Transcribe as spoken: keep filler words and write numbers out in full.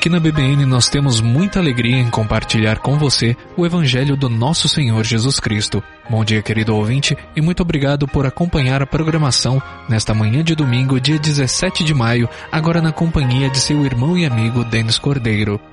Aqui na B B N nós temos muita alegria em compartilhar com você o Evangelho do nosso Senhor Jesus Cristo. Bom dia, querido ouvinte, e muito obrigado por acompanhar a programação nesta manhã de domingo, dia dezessete de maio, agora na companhia de seu irmão e amigo Denis Cordeiro.